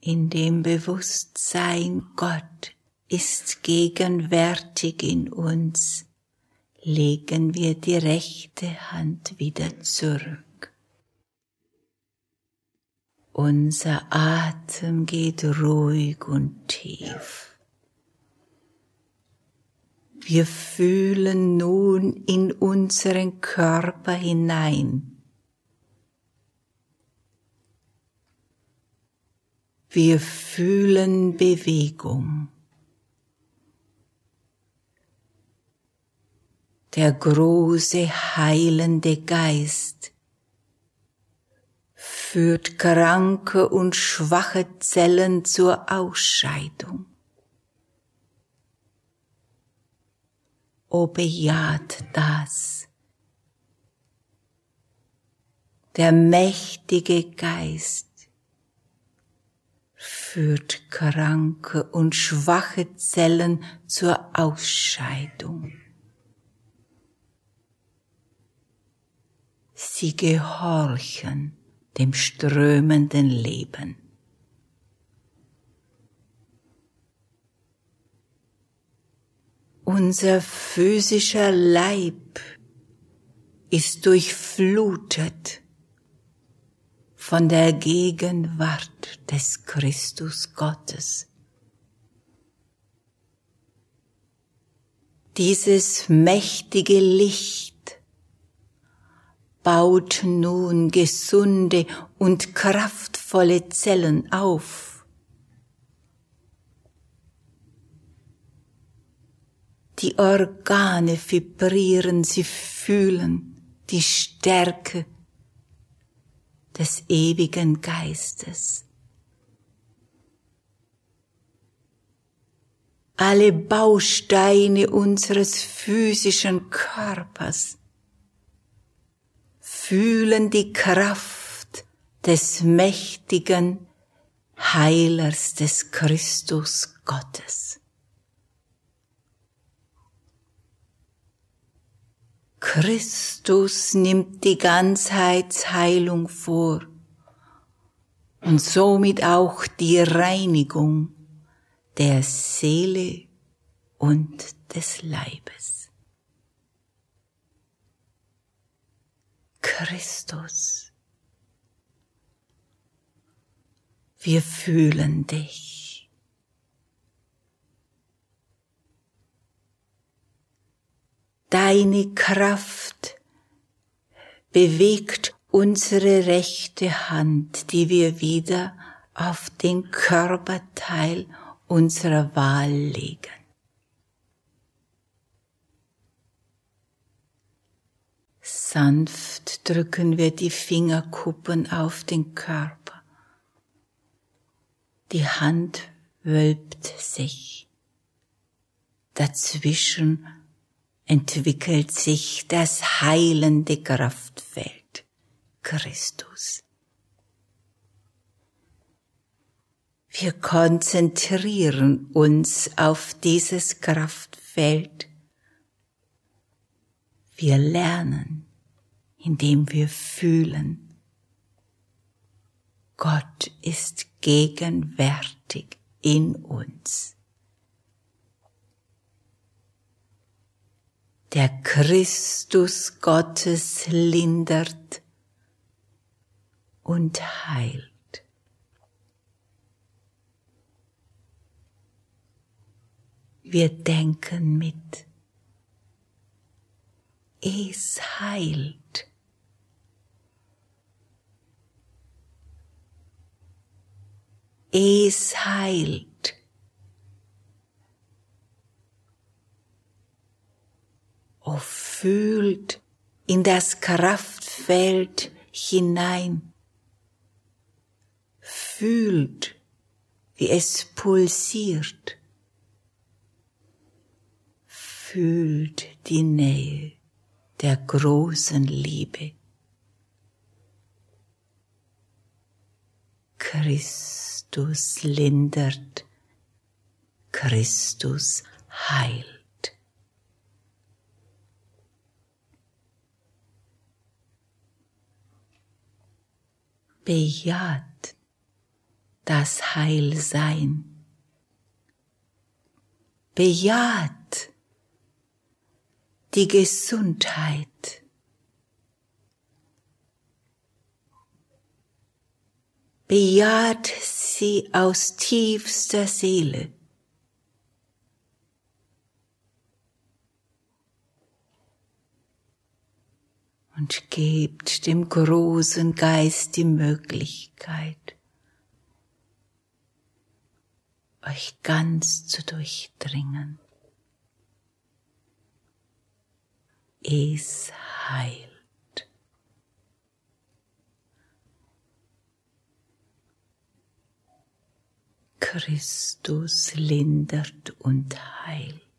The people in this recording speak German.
In dem Bewusstsein, Gott ist gegenwärtig in uns, legen wir die rechte Hand wieder zurück. Unser Atem geht ruhig und tief. Wir fühlen nun in unseren Körper hinein. Wir fühlen Bewegung. Der große heilende Geist führt kranke und schwache Zellen zur Ausscheidung. O bejaht das. Der mächtige Geist führt kranke und schwache Zellen zur Ausscheidung. Sie gehorchen dem strömenden Leben. Unser physischer Leib ist durchflutet von der Gegenwart des Christus Gottes. Dieses mächtige Licht baut nun gesunde und kraftvolle Zellen auf. Die Organe vibrieren, sie fühlen die Stärke des ewigen Geistes. Alle Bausteine unseres physischen Körpers fühlen die Kraft des mächtigen Heilers des Christus Gottes. Christus nimmt die Ganzheitsheilung vor und somit auch die Reinigung der Seele und des Leibes. Christus, wir fühlen dich. Deine Kraft bewegt unsere rechte Hand, die wir wieder auf den Körperteil unserer Wahl legen. Sanft drücken wir die Fingerkuppen auf den Körper. Die Hand wölbt sich. Dazwischen entwickelt sich das heilende Kraftfeld Christus. Wir konzentrieren uns auf dieses Kraftfeld. Wir lernen, indem wir fühlen. Gott ist gegenwärtig in uns. Der Christus Gottes lindert und heilt. Wir denken mit. Es heilt. Es heilt. O fühlt in das Kraftfeld hinein. Fühlt, wie es pulsiert. Fühlt die Nähe der großen Liebe. Christus lindert, Christus heilt. Bejaht das Heilsein. Bejaht die Gesundheit. Bejaht sie aus tiefster Seele. Und gebt dem großen Geist die Möglichkeit, euch ganz zu durchdringen. Es heilt. Christus lindert und heilt.